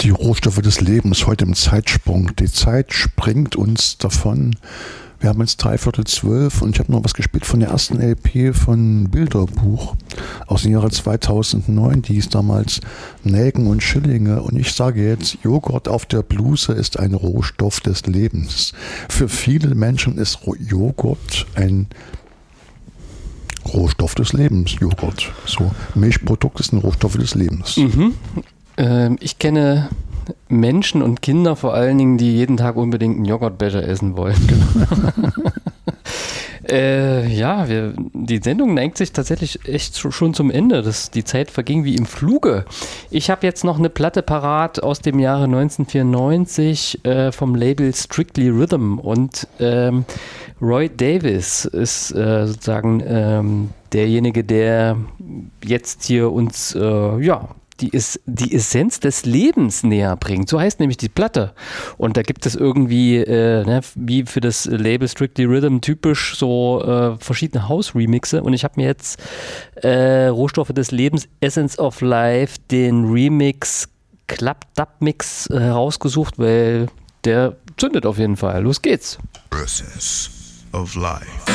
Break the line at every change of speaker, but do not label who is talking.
Die Rohstoffe des Lebens, heute im Zeitsprung. Die Zeit springt uns davon. Wir haben jetzt 11:45 und ich habe noch was gespielt von der ersten LP von Bilderbuch aus dem Jahre 2009. Die hieß damals Nelken und Schillinge. Und ich sage jetzt, Joghurt auf der Bluse ist ein Rohstoff des Lebens. Für viele Menschen ist Joghurt ein Rohstoff des Lebens. Joghurt. So, Milchprodukt ist ein Rohstoff des Lebens.
Mhm. Ich kenne Menschen und Kinder vor allen Dingen, die jeden Tag unbedingt einen Joghurtbecher essen wollen. Die Sendung neigt sich tatsächlich echt schon zum Ende. Die Zeit verging wie im Fluge. Ich habe jetzt noch eine Platte parat aus dem Jahre 1994 vom Label Strictly Rhythm und Roy Davis ist sozusagen derjenige, der jetzt hier uns die Essenz des Lebens näher bringt. So heißt nämlich die Platte. Und da gibt es irgendwie, wie für das Label Strictly Rhythm typisch, so verschiedene House-Remixe. Und ich habe mir jetzt Rohstoffe des Lebens, Essence of Life, den Remix Club-Dub-Mix rausgesucht, weil der zündet auf jeden Fall. Los geht's.
Essence of Life.